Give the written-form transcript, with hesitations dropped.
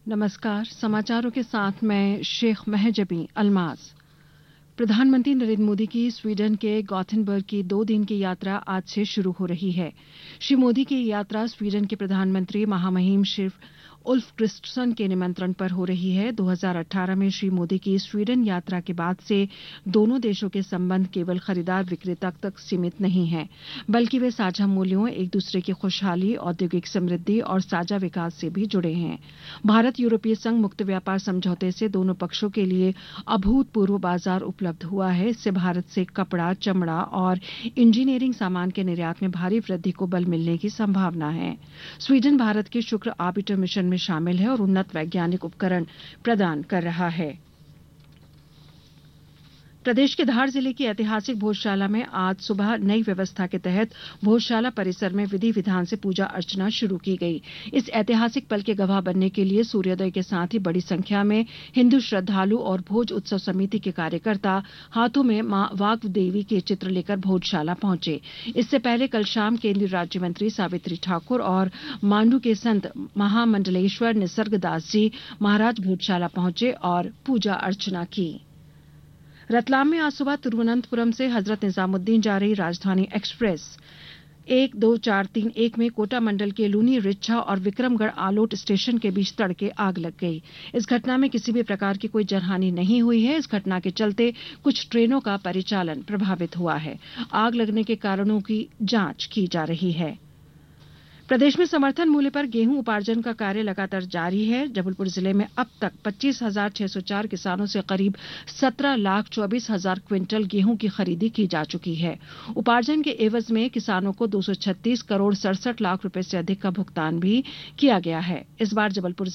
नमस्कार। समाचारों के साथ मैं शेख महजबी अल्माज। प्रधानमंत्री नरेंद्र मोदी की स्वीडन के गॉथेनबर्ग की 2 दिन की यात्रा आज से शुरू हो रही है। श्री मोदी की यात्रा स्वीडन के प्रधानमंत्री महामहिम श्री उल्फ क्रिस्टसन के निमंत्रण पर हो रही है। 2018 में श्री मोदी की स्वीडन यात्रा के बाद से दोनों देशों के संबंध केवल खरीदार विक्रेता तक सीमित नहीं हैं, बल्कि वे साझा मूल्यों, एक दूसरे की खुशहाली, औद्योगिक समृद्धि और साझा विकास से भी जुड़े हैं। भारत यूरोपीय संघ मुक्त व्यापार समझौते से दोनों पक्षों के लिए अभूतपूर्व बाजार उपलब्ध हुआ है। इससे भारत से कपड़ा, चमड़ा और इंजीनियरिंग सामान के निर्यात में भारी वृद्धि को बल मिलने की संभावना है। स्वीडन भारत के शुक्र ऑर्बिटर मिशन में शामिल है और उन्नत वैज्ञानिक उपकरण प्रदान कर रहा है। प्रदेश के धार जिले की ऐतिहासिक भोजशाला में आज सुबह नई व्यवस्था के तहत भोजशाला परिसर में विधि विधान से पूजा अर्चना शुरू की गई। इस ऐतिहासिक पल के गवाह बनने के लिए सूर्योदय के साथ ही बड़ी संख्या में हिंदू श्रद्धालु और भोज उत्सव समिति के कार्यकर्ता हाथों में मां वाग्देवी के चित्र लेकर भोजशाला पहुंचे। इससे पहले कल शाम केंद्रीय राज्य मंत्री सावित्री ठाकुर और मांडू के संत महामंडलेश्वर निसर्गदास जी महाराज भोजशाला पहुंचे और पूजा अर्चना की। रतलाम में आज सुबह तिरुवनंतपुरम से हजरत निजामुद्दीन जा रही राजधानी एक्सप्रेस 12431 में कोटा मंडल के लूनी रिच्छा और विक्रमगढ़ आलोट स्टेशन के बीच तड़के आग लग गई। इस घटना में किसी भी प्रकार की कोई जनहानि नहीं हुई है। इस घटना के चलते कुछ ट्रेनों का परिचालन प्रभावित हुआ है। आग लगने के कारणों की जांच की जा रही है। प्रदेश में समर्थन मूल्य पर गेहूं उपार्जन का कार्य लगातार जारी है। जबलपुर जिले में अब तक 25,604 किसानों से करीब 17,24,000 क्विंटल गेहूं की खरीदी की जा चुकी है। उपार्जन के एवज में किसानों को 236 करोड़ 67 लाख रुपए से अधिक का भुगतान भी किया गया है। इस बार जबलपुर